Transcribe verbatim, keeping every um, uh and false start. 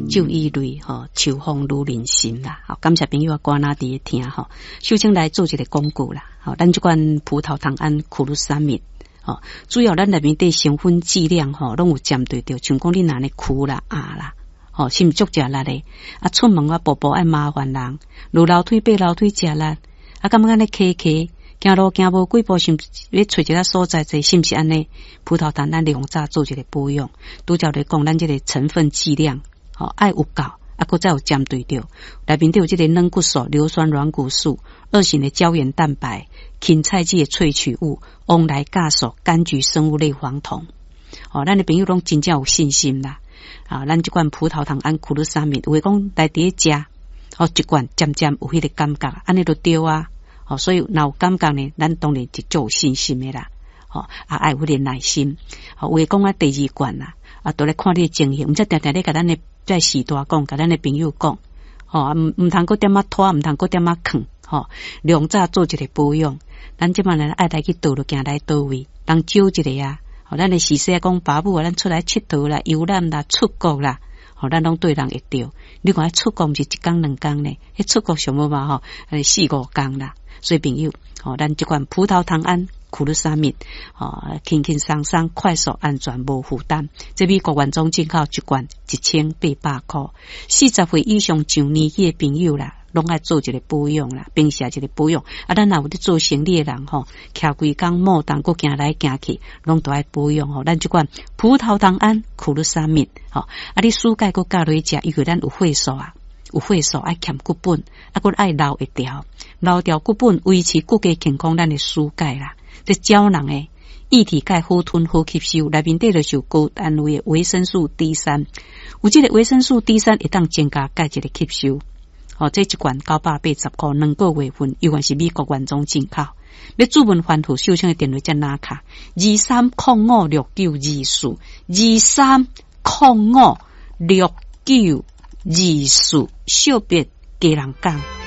就医类吼，秋风如人心啦。好，感谢朋友啊，关那伫听吼，首先来做一个广告啦。好，咱这款葡萄糖胺苦鲁沙米，吼，主要咱内面对成分剂量吼，拢有针对着，像讲你哪里苦啦啊啦。哦，心足食力咧，啊，出门啊，步步爱麻烦人，路楼梯爬楼梯食力，啊，感觉咧骑骑，行路行无几步，是毋是要找一个所在者，是毋是安尼？葡萄糖咱利用早做一个保养，拄则咧讲咱这个成分剂量，哦，爱有够，啊，佫再有针对着，内面都有这个软骨素、硫酸软骨素、二型的胶原蛋白、芹菜剂的萃取物、翁来酵素、柑橘生物类黄酮，哦，咱的朋友拢真正有信心啦。啊，咱这罐葡萄糖胺苦鲁沙米，有诶讲来伫食，哦，一罐渐渐有迄个感觉，安尼就对啊。哦，所以若有感觉呢，咱当然就足有信心诶啦。哦，啊，爱有迄个耐心。哦，有诶讲啊，第二罐啦，啊，都来看你诶情形，毋则定定咧甲咱诶在时大讲，甲咱诶朋友讲，哦，毋毋通搁点仔拖，毋通搁点仔囥，吼，量早做一个保养。咱即摆呢，爱来去倒落行来倒位，当少一个啊。哦，咱诶时势讲爸母啊，咱出来佚佗啦、游览啦、出国啦，哦，咱拢对人会着。你讲出国毋是一工两工呢？迄出国上无嘛吼，呃四五工啦。所以朋友，哦，咱即款葡萄糖胺苦鲁沙米，哦，轻轻松松、快速、安全、无负担。这美国原装进口一罐一千八百块，四十岁以上上年纪诶朋友啦。拢爱做一个保养啦，并且一个保养。啊，咱若有咧做生理诶人吼，徛规工莫当搁行来行去，拢都爱保养吼。咱即款葡萄糖胺苦鲁沙米，吼，啊，你蔬钙搁加落去食，因为咱有血素啊，有血素爱欠骨本，啊，搁爱留一条，留掉骨本，维持骨骼健康，咱诶蔬钙啦，这胶囊诶。液体钙好吞好吸收，内面底就是有高单位诶维生素 D 三，有即个维生素 D 三会当增加钙质诶吸收。哦，这一罐九百八十块，两个月份，依然是美国原装进口。要注文反复，手上的电话再拿卡二三零五六九二四二三零五六九二四，小别家人讲。